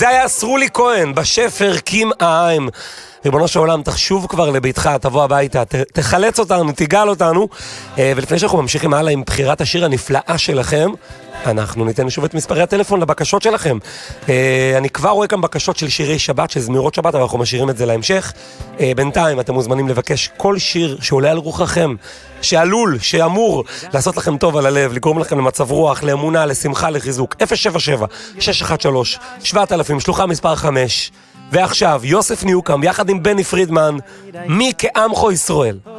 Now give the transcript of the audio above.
זה היה סרולי כהן, בשפר קים העיים. ריבונו של עולם, תחשוב כבר לביתך, תבוא הביתה, תחלץ אותנו, תיגל אותנו. ולפני שאנחנו ממשיכים הלאה עם בחירת השיר הנפלאה שלכם, אנחנו ניתן שוב את מספרי הטלפון לבקשות שלכם. אני כבר רואה כאן בקשות של שירי שבת, של זמירות שבת, אבל אנחנו משאירים את זה להמשך. בינתיים אתם מוזמנים לבקש כל שיר שעולה על רוחכם, שעלול, שאמור לעשות לכם טוב על הלב, לגרום לכם למצב רוח, לאמונה, לשמחה, לחיזוק. 077-613-7000, שלוחה מספר 5. ועכשיו, יוסף ניוקם, יחד עם בני פרידמן, מי כעמכו ישראל.